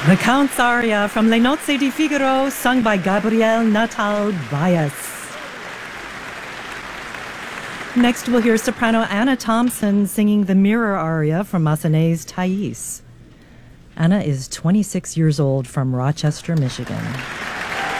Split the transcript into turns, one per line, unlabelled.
The Count's aria from Le Nozze di Figaro, sung by Gabriel Natal Baez. Next, we'll hear soprano Anna Thompson singing the Mirror aria from Massenet's Thais. Anna is 26 years old from Rochester, Michigan.